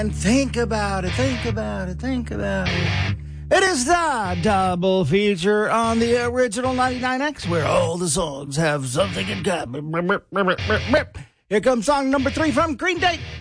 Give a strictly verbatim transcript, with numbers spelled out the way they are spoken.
And think about it, think about it, think about it. It is the double feature on the original ninety-nine X, where all the songs have something in common. Here comes song number three from Green Day.